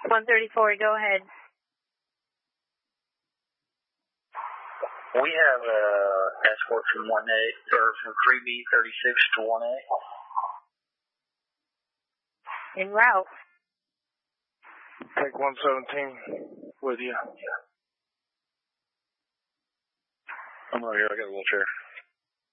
134, go ahead. We have escort from 1A, or from 3B36 to 1A. En route. Take 117 with you. I'm over here, I got a wheelchair.